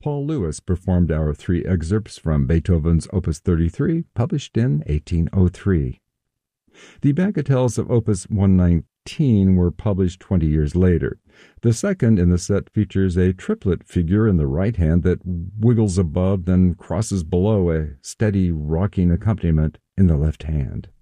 Paul Lewis performed our three excerpts from Beethoven's Opus 33, published in 1803. The bagatelles of Opus 119 were published 20 years later. The second in the set features a triplet figure in the right hand that wiggles above, then crosses below a steady rocking accompaniment in the left hand.